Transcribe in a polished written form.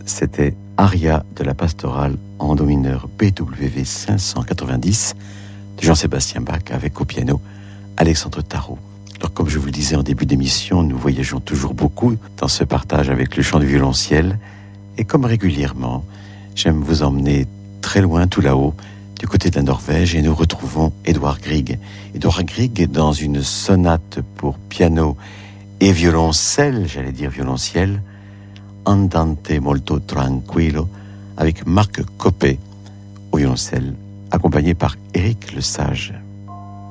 C'était Aria de la pastorale en do mineur BWV 590 de Jean-Sébastien Bach avec au piano Alexandre Tarot. Alors comme je vous le disais en début d'émission, nous voyageons toujours beaucoup dans ce partage avec le chant du violonciel et comme régulièrement, j'aime vous emmener très loin tout là-haut du côté de la Norvège et nous retrouvons Edvard Grieg. Edvard Grieg dans une sonate pour piano et violoncelle, j'allais dire violonciel, Andante molto tranquillo, avec Marc Coppet au violoncelle, accompagné par Éric Lesage.